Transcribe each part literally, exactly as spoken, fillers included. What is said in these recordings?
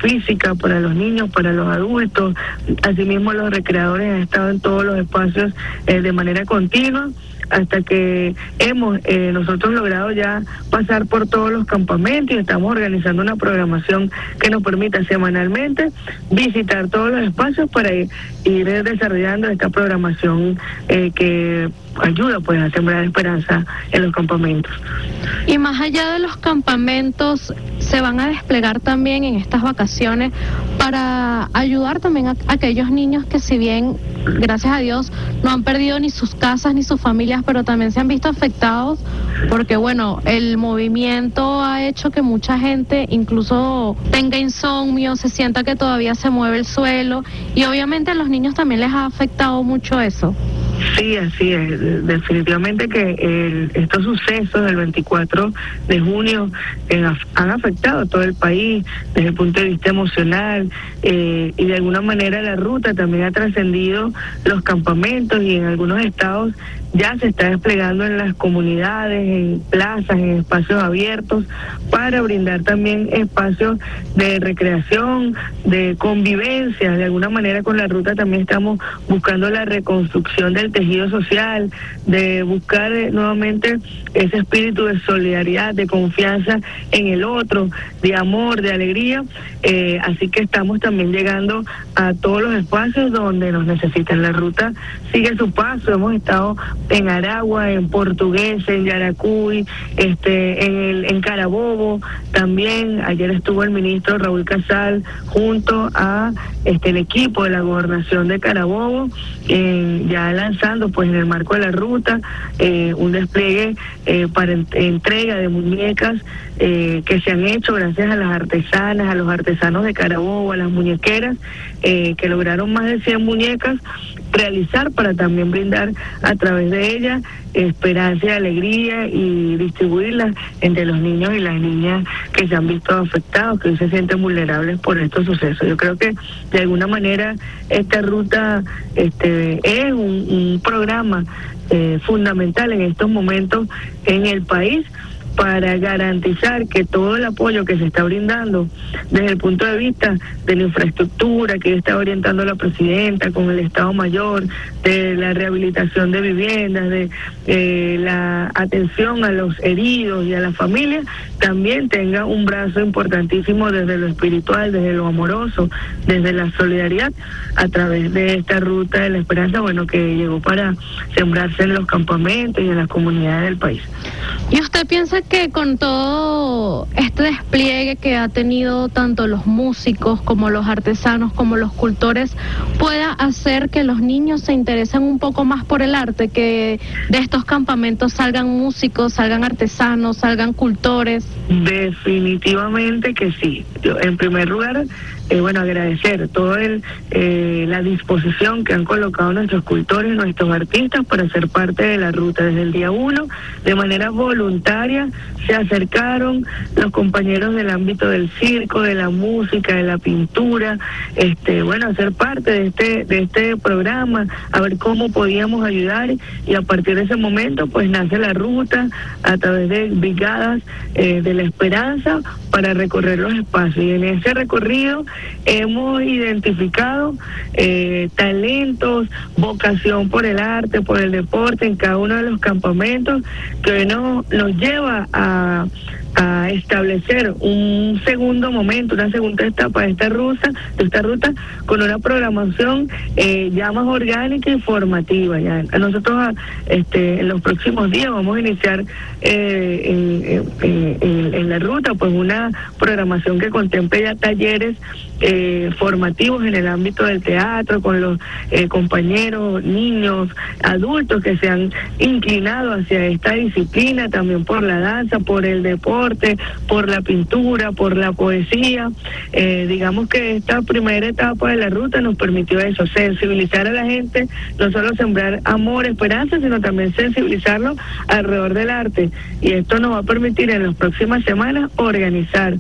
física para los niños, para los adultos. Asimismo, los recreadores han estado en todos los espacios eh, de manera continua, hasta que hemos eh, nosotros logrado ya pasar por todos los campamentos y estamos organizando una programación que nos permita semanalmente visitar todos los espacios para ir, ir desarrollando esta programación eh, que ayuda pues a sembrar esperanza en los campamentos. Y más allá de los campamentos, se van a desplegar también en estas vacaciones para ayudar también a, a aquellos niños que, si bien, gracias a Dios, no han perdido ni sus casas ni sus familias, pero también se han visto afectados porque, bueno, el movimiento ha hecho que mucha gente incluso tenga insomnio, se sienta que todavía se mueve el suelo, y obviamente a los niños también les ha afectado mucho eso. Sí, así es. Definitivamente que el, estos sucesos del veinticuatro de junio eh, han afectado a todo el país desde el punto de vista emocional, eh, y de alguna manera la ruta también ha trascendido los campamentos, y en algunos estados ya se está desplegando en las comunidades, en plazas, en espacios abiertos, para brindar también espacios de recreación, de convivencia. De alguna manera con la ruta también estamos buscando la reconstrucción del tejido social, de buscar eh, nuevamente ese espíritu de solidaridad, de confianza en el otro, de amor, de alegría. Eh, así que estamos también llegando a todos los espacios donde nos necesitan. La ruta sigue su paso. Hemos estado en Aragua, en Portuguesa, en Yaracuy, este, en el, en Carabobo también. Ayer estuvo el ministro Raúl Casal junto a este el equipo de la gobernación de Carabobo, eh, ya lanzando pues en el marco de la ruta eh, un despliegue eh, para en, entrega de muñecas eh, que se han hecho gracias a las artesanas, a los artesanos de Carabobo, a las muñequeras eh, que lograron más de cien muñecas realizar, para también brindar a través de ellas esperanza y alegría, y distribuirlas entre los niños y las niñas que se han visto afectados, que hoy se sienten vulnerables por estos sucesos. Yo creo que de alguna manera esta ruta este es un, un programa eh, fundamental en estos momentos en el país, para garantizar que todo el apoyo que se está brindando desde el punto de vista de la infraestructura que está orientando la presidenta con el Estado Mayor, de la rehabilitación de viviendas, de eh, la atención a los heridos y a las familias, también tenga un brazo importantísimo desde lo espiritual, desde lo amoroso, desde la solidaridad, a través de esta ruta de la esperanza, bueno, que llegó para sembrarse en los campamentos y en las comunidades del país. ¿Y usted piensa que con todo este despliegue que ha tenido tanto los músicos como los artesanos como los cultores pueda hacer que los niños se interesen un poco más por el arte, que de estos campamentos salgan músicos, salgan artesanos, salgan cultores? Definitivamente que sí. Yo, en primer lugar, eh, bueno, agradecer toda eh, la disposición que han colocado nuestros cultores, nuestros artistas, para ser parte de la ruta. Desde el día uno, de manera voluntaria, se acercaron los compañeros del ámbito del circo, de la música, de la pintura, este, bueno, a ser parte de este, de este programa, a ver cómo podíamos ayudar, y a partir de ese momento, pues nace la ruta a través de brigadas eh, de la esperanza para recorrer los espacios. Y en ese recorrido hemos identificado eh, talentos, vocación por el arte, por el deporte en cada uno de los campamentos, que hoy nos, nos lleva a a establecer un segundo momento, una segunda etapa de esta ruta, de esta ruta con una programación eh, ya más orgánica y formativa. Ya nosotros este, en los próximos días vamos a iniciar eh, en, en, en, en la ruta pues una programación que contemple ya talleres eh, formativos en el ámbito del teatro, con los eh, compañeros, niños, adultos que se han inclinado hacia esta disciplina, también por la danza, por el deporte, por la pintura, por la poesía. Eh, digamos que esta primera etapa de la ruta nos permitió eso, sensibilizar a la gente, no solo sembrar amor, esperanza, sino también sensibilizarlo alrededor del arte. Y esto nos va a permitir en las próximas semanas organizar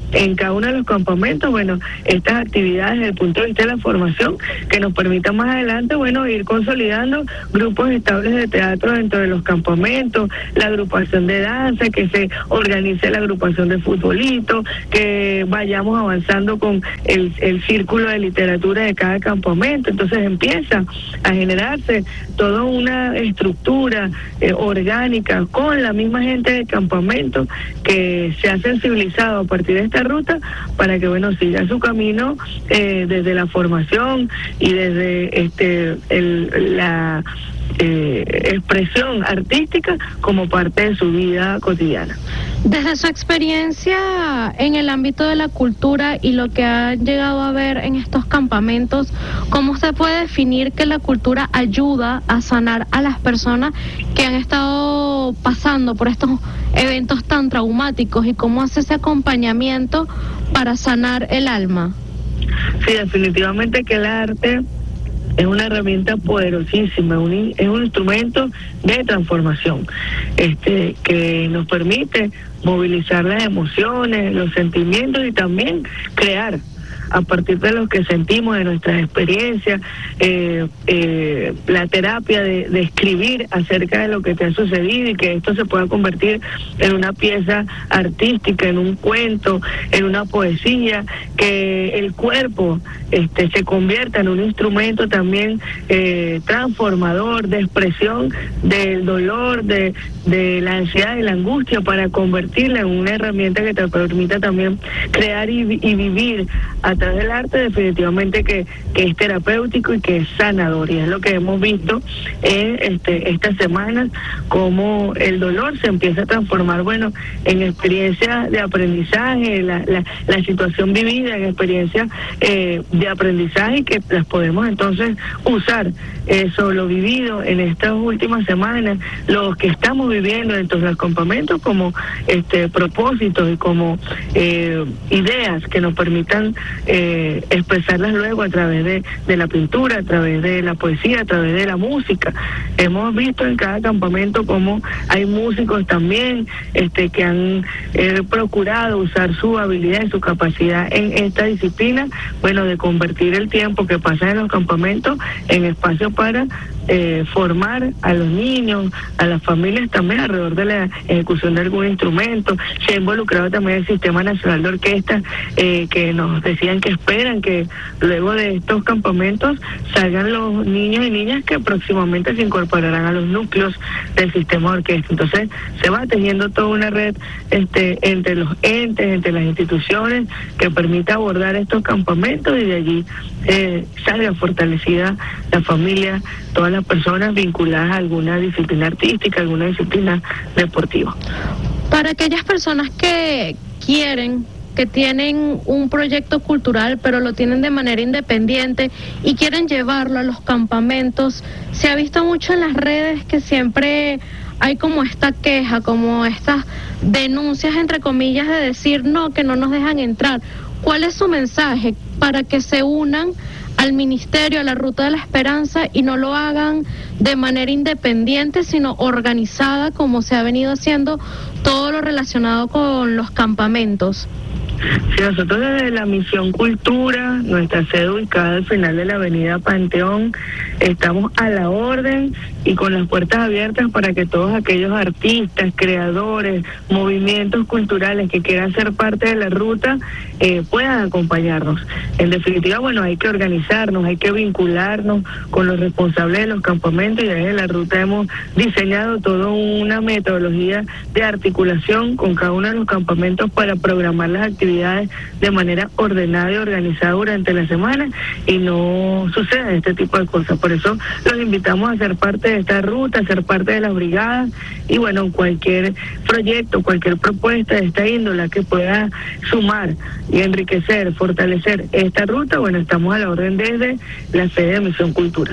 en cada uno de los campamentos, bueno, estas actividades desde el punto de vista de la formación que nos permita más adelante, bueno, ir consolidando grupos estables de teatro dentro de los campamentos, la agrupación de danza, que se organice la agrupación de futbolito, que vayamos avanzando con el, el círculo de literatura de cada campamento. Entonces empieza a generarse toda una estructura eh, orgánica con la misma gente del campamento que se ha sensibilizado a partir de esta ruta para que, bueno, siga su camino eh, desde la formación y desde este el, la eh, expresión artística como parte de su vida cotidiana. Desde su experiencia en el ámbito de la cultura y lo que ha llegado a ver en estos campamentos, ¿cómo se puede definir que la cultura ayuda a sanar a las personas que han estado pasando por estos eventos tan traumáticos y cómo hace ese acompañamiento para sanar el alma? Sí, definitivamente que el arte es una herramienta poderosísima, un, es un instrumento de transformación, este, que nos permite movilizar las emociones, los sentimientos y también crear a partir de lo que sentimos, de nuestras experiencias, eh, eh, la terapia de, de escribir acerca de lo que te ha sucedido y que esto se pueda convertir en una pieza artística, en un cuento, en una poesía, que el cuerpo este, se convierta en un instrumento también eh, transformador de expresión del dolor, de, de la ansiedad y la angustia, para convertirla en una herramienta que te permita también crear y, y vivir a través del arte, definitivamente que, que es terapéutico y que es sanador, y es lo que hemos visto en este, estas semanas, cómo el dolor se empieza a transformar, bueno, en experiencias de aprendizaje, la, la, la situación vivida en experiencias eh, de aprendizaje, que las podemos entonces usar eso, lo vivido en estas últimas semanas, lo que estamos viviendo dentro de los campamentos, como este propósitos y como eh, ideas que nos permitan Eh, expresarlas luego a través de, de la pintura, a través de la poesía, a través de la música. Hemos visto en cada campamento cómo hay músicos también este, que han eh, procurado usar su habilidad y su capacidad en esta disciplina, bueno, de convertir el tiempo que pasa en los campamentos en espacio para Eh, formar a los niños, a las familias también alrededor de la ejecución de algún instrumento. Se ha involucrado también el Sistema Nacional de Orquesta, eh, que nos decían que esperan que luego de estos campamentos salgan los niños y niñas que próximamente se incorporarán a los núcleos del sistema de orquesta. Entonces se va tejiendo toda una red este, entre los entes, entre las instituciones, que permita abordar estos campamentos, y de allí eh, salga fortalecida la familia, todas las personas vinculadas a alguna disciplina artística, alguna disciplina deportiva. Para aquellas personas que quieren, que tienen un proyecto cultural pero lo tienen de manera independiente y quieren llevarlo a los campamentos, se ha visto mucho en las redes que siempre hay como esta queja, como estas denuncias entre comillas de decir no, que no nos dejan entrar. ¿Cuál es su mensaje para que se unan al Ministerio, a la Ruta de la Esperanza, y no lo hagan de manera independiente, sino organizada, como se ha venido haciendo todo lo relacionado con los campamentos? Sí, nosotros desde la Misión Cultura, nuestra sede ubicada al final de la avenida Panteón, estamos a la orden y con las puertas abiertas para que todos aquellos artistas, creadores, movimientos culturales que quieran ser parte de la ruta eh, puedan acompañarnos. En definitiva, bueno, hay que organizarnos, hay que vincularnos con los responsables de los campamentos, y desde la ruta hemos diseñado toda una metodología de articulación con cada uno de los campamentos para programar las actividades de manera ordenada y organizada durante la semana, y no sucede este tipo de cosas. Por eso los invitamos a ser parte de esta ruta, a ser parte de las brigadas, y bueno, cualquier proyecto, cualquier propuesta de esta índole que pueda sumar y enriquecer, fortalecer esta ruta, bueno, estamos a la orden desde la sede de Misión Cultura.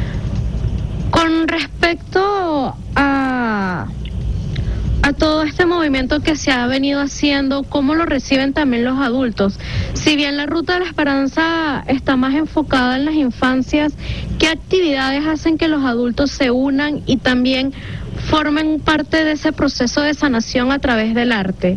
Con respecto a a todo este movimiento que se ha venido haciendo, ¿cómo lo reciben también los adultos? Si bien la Ruta de la Esperanza está más enfocada en las infancias, ¿qué actividades hacen que los adultos se unan y también formen parte de ese proceso de sanación a través del arte?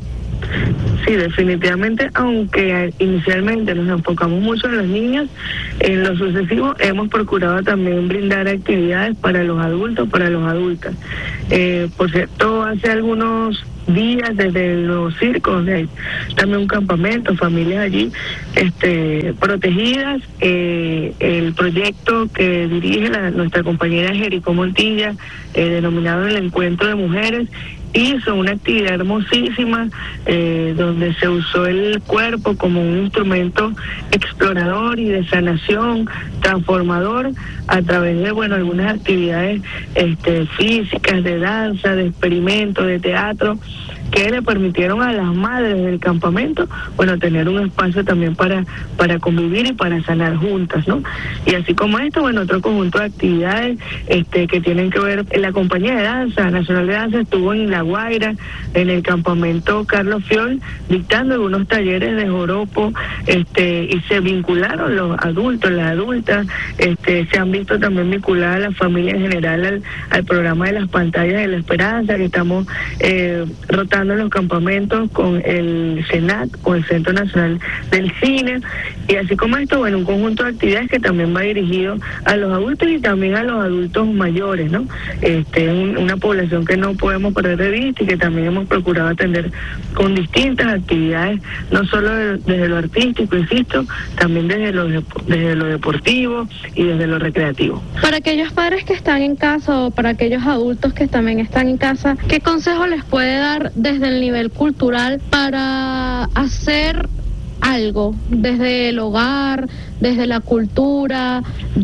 Sí, definitivamente, aunque inicialmente nos enfocamos mucho en los niños, en lo sucesivo hemos procurado también brindar actividades para los adultos, para los adultas. Eh, por cierto, hace algunos días desde los circos, hay también un campamento, familias allí este, protegidas. Eh, el proyecto que dirige la, nuestra compañera Jericó Montilla, eh, denominado el Encuentro de Mujeres, hizo una actividad hermosísima eh, donde se usó el cuerpo como un instrumento explorador y de sanación, transformador, a través de, bueno, algunas actividades este, físicas, de danza, de experimento, de teatro, que le permitieron a las madres del campamento, bueno, tener un espacio también para para convivir y para sanar juntas, ¿no? Y así como esto, bueno, otro conjunto de actividades este que tienen que ver, la compañía de danza, Nacional de Danza, estuvo en La Guaira, en el campamento Carlos Fiol, dictando algunos talleres de joropo, este y se vincularon los adultos, las adultas, este se han visto también vinculadas las familias en general al, al programa de las pantallas de la esperanza, que estamos eh, rotando en los campamentos con el CENAC, con el Centro Nacional del Cine, y así como esto, bueno, un conjunto de actividades que también va dirigido a los adultos y también a los adultos mayores, ¿no? Este, un, una población que no podemos perder de vista y que también hemos procurado atender con distintas actividades, no solo de, desde lo artístico, insisto, también desde lo, desde lo deportivo y desde lo recreativo. Para aquellos padres que están en casa o para aquellos adultos que también están en casa, ¿qué consejo les puede dar desde el nivel cultural para hacer algo desde el hogar, desde la cultura,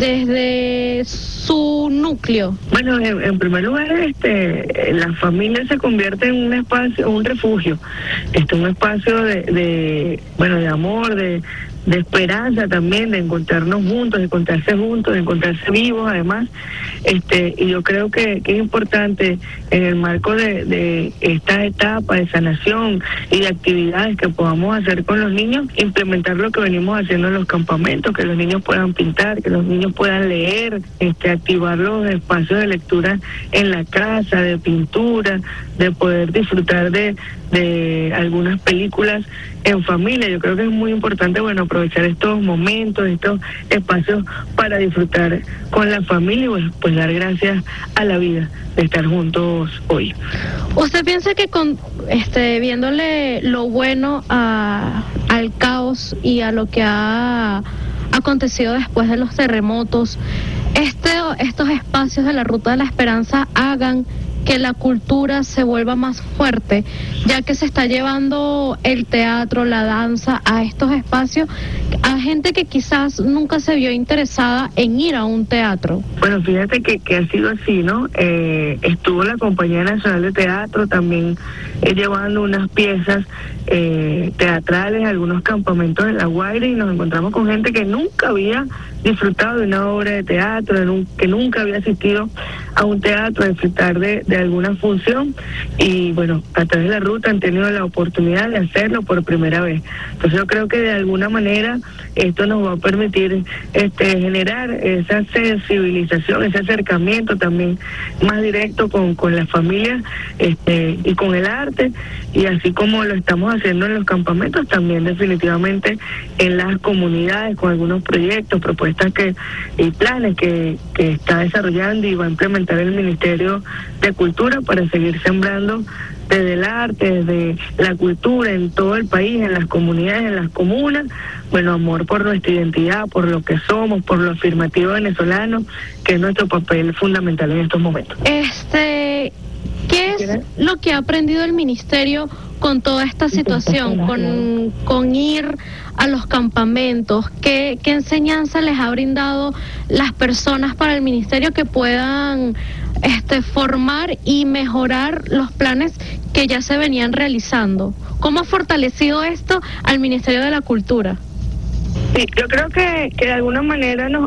desde su núcleo? Bueno, en, en primer lugar, este, la familia se convierte en un espacio, un refugio, este, un espacio de, de, bueno, de amor, de de esperanza también, de encontrarnos juntos, de encontrarse juntos, de encontrarse vivos además, este y yo creo que, que es importante en el marco de, de esta etapa de sanación y de actividades que podamos hacer con los niños, implementar lo que venimos haciendo en los campamentos, que los niños puedan pintar, que los niños puedan leer, este activar los espacios de lectura en la casa, de pintura, de poder disfrutar de, de algunas películas en familia. Yo creo que es muy importante, bueno, aprovechar estos momentos, estos espacios para disfrutar con la familia y, bueno, pues dar gracias a la vida de estar juntos hoy. ¿Usted piensa que con este viéndole lo bueno a, al caos y a lo que ha acontecido después de los terremotos, este estos espacios de la Ruta de la Esperanza hagan que la cultura se vuelva más fuerte, ya que se está llevando el teatro, la danza a estos espacios, a gente que quizás nunca se vio interesada en ir a un teatro? Bueno, fíjate que, que ha sido así, ¿no? Eh, estuvo la Compañía Nacional de Teatro también eh, llevando unas piezas eh, teatrales, algunos campamentos en La Guaira, y nos encontramos con gente que nunca había disfrutado de una obra de teatro, de un, que nunca había asistido a un teatro, a disfrutar de, de alguna función, y bueno, a través de la ruta han tenido la oportunidad de hacerlo por primera vez. Entonces yo creo que de alguna manera esto nos va a permitir este generar esa sensibilización, ese acercamiento también más directo con, con las familias este, y con el arte, y así como lo estamos haciendo en los campamentos, también definitivamente en las comunidades con algunos proyectos, propuestas que y planes que, que está desarrollando y va a implementar el Ministerio de Cultura para seguir sembrando desde el arte, desde la cultura en todo el país, en las comunidades, en las comunas, bueno, amor por nuestra identidad, por lo que somos, por lo afirmativo venezolano, que es nuestro papel fundamental en estos momentos. Este, ¿qué es lo que ha aprendido el Ministerio con toda esta situación, con, con ir a los campamentos? ¿Qué, qué enseñanza les ha brindado las personas para el Ministerio que puedan este, formar y mejorar los planes que ya se venían realizando? ¿Cómo ha fortalecido esto al Ministerio de la Cultura? Sí, yo creo que, que de alguna manera nos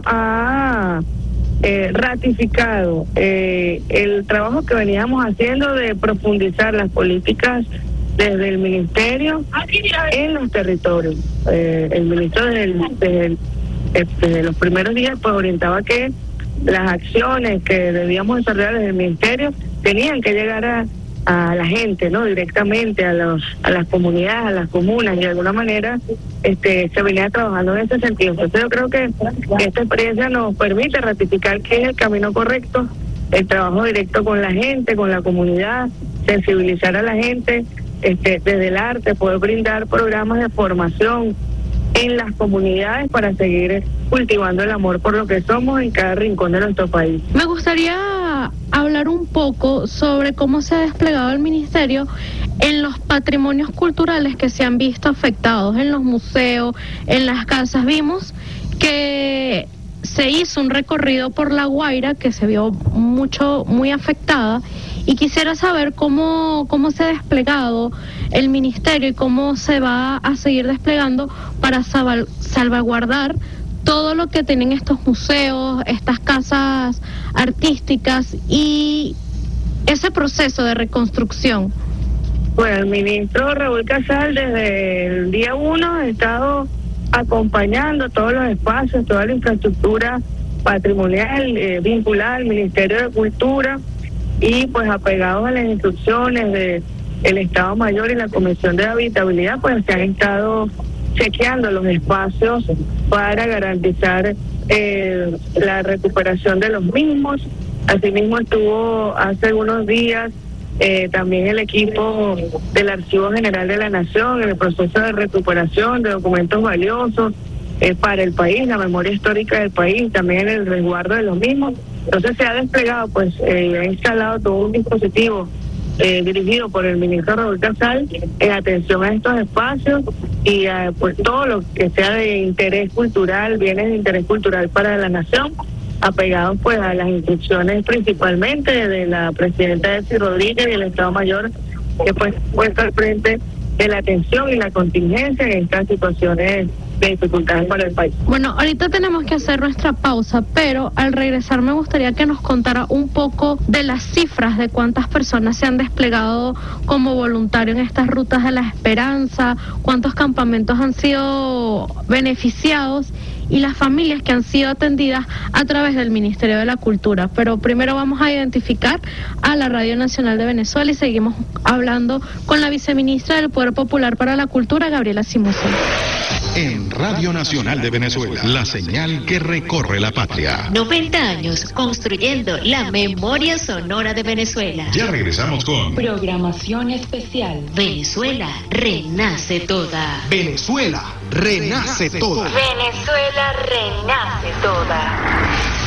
ha eh, ratificado eh, el trabajo que veníamos haciendo de profundizar las políticas desde el Ministerio en los territorios. Eh, el ministro desde, el, desde, el, desde los primeros días pues orientaba que las acciones que debíamos desarrollar desde el Ministerio tenían que llegar a, a la gente, ¿no? Directamente a los a las comunidades, a las comunas, y de alguna manera este se venía trabajando en ese sentido. Entonces yo creo que, que esta experiencia nos permite ratificar que es el camino correcto, el trabajo directo con la gente, con la comunidad, sensibilizar a la gente este desde el arte, poder brindar programas de formación en las comunidades para seguir cultivando el amor por lo que somos en cada rincón de nuestro país. Me gustaría hablar un poco sobre cómo se ha desplegado el ministerio en los patrimonios culturales que se han visto afectados, en los museos, en las casas. Vimos que se hizo un recorrido por La Guaira que se vio mucho, muy afectada, y quisiera saber cómo, cómo se ha desplegado el ministerio y cómo se va a seguir desplegando para salva, salvaguardar todo lo que tienen estos museos, estas casas artísticas y ese proceso de reconstrucción. Bueno, el ministro Raúl Casal desde el día uno ha estado acompañando todos los espacios, toda la infraestructura patrimonial eh, vinculada al Ministerio de Cultura, y pues apegados a las instrucciones de el Estado Mayor y la Comisión de Habitabilidad, pues se han estado chequeando los espacios para garantizar eh, la recuperación de los mismos. Asimismo estuvo hace unos días eh, también el equipo del Archivo General de la Nación en el proceso de recuperación de documentos valiosos eh, para el país, la memoria histórica del país, también el resguardo de los mismos. Entonces se ha desplegado, pues, eh, ha instalado todo un dispositivo eh, dirigido por el ministro Raúl Casal en atención a estos espacios y a, pues, todo lo que sea de interés cultural, bienes de interés cultural para la nación, apegados pues a las instrucciones principalmente de la presidenta Elsie Rodríguez y el Estado Mayor, que pues puesto al frente de la atención y la contingencia en estas situaciones de dificultades para el país. Bueno, ahorita tenemos que hacer nuestra pausa, pero al regresar me gustaría que nos contara un poco de las cifras de cuántas personas se han desplegado como voluntario en estas rutas de la esperanza, cuántos campamentos han sido beneficiados y las familias que han sido atendidas a través del Ministerio de la Cultura. Pero primero vamos a identificar a la Radio Nacional de Venezuela y seguimos hablando con la viceministra del Poder Popular para la Cultura, Gabriela Simuzón. En Radio Nacional de Venezuela, la señal que recorre la patria. noventa años construyendo la memoria sonora de Venezuela. Ya regresamos con programación especial. Venezuela renace toda. Venezuela renace toda. Venezuela renace toda.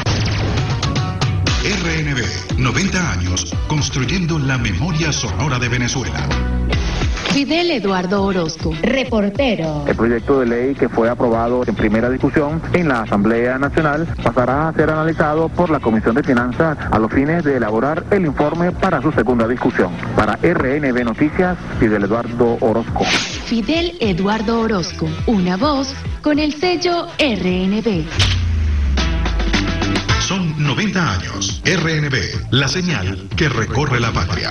R N B, noventa años construyendo la memoria sonora de Venezuela. Fidel Eduardo Orozco, reportero. El proyecto de ley que fue aprobado en primera discusión en la Asamblea Nacional pasará a ser analizado por la Comisión de Finanzas a los fines de elaborar el informe para su segunda discusión. Para R N B Noticias, Fidel Eduardo Orozco. Fidel Eduardo Orozco, una voz con el sello R N B. Son noventa años. R N B, la señal que recorre la patria.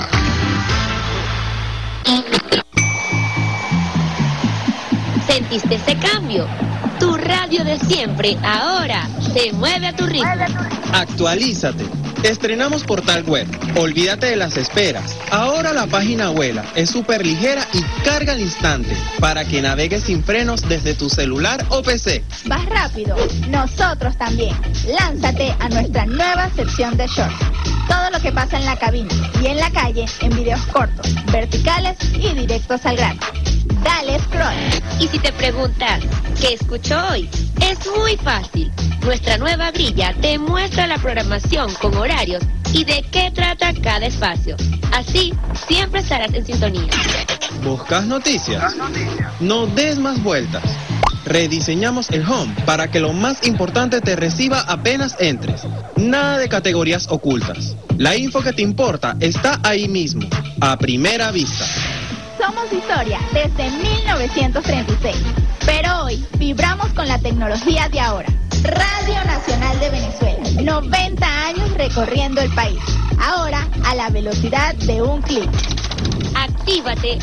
¿Sentiste ese cambio? Tu radio de siempre ahora se mueve a tu ritmo. Actualízate. Estrenamos portal web. Olvídate de las esperas. Ahora la página vuela, es súper ligera y carga al instante para que navegues sin frenos desde tu celular o P C. Vas rápido, nosotros también. Lánzate a nuestra nueva sección de shorts. Todo lo que pasa en la cabina y en la calle en videos cortos, verticales y directos al grano. Dale scroll. Y si te preguntas, ¿qué escucho hoy? Es muy fácil. Nuestra nueva grilla te muestra la programación con horarios y de qué trata cada espacio. Así, siempre estarás en sintonía. ¿Buscas noticias? No des más vueltas. Rediseñamos el home para que lo más importante te reciba apenas entres. Nada de categorías ocultas. La info que te importa está ahí mismo, a primera vista. Somos historia desde mil novecientos treinta y seis, pero hoy vibramos con la tecnología de ahora. Radio Nacional de Venezuela, noventa años recorriendo el país, ahora a la velocidad de un clic. Actívate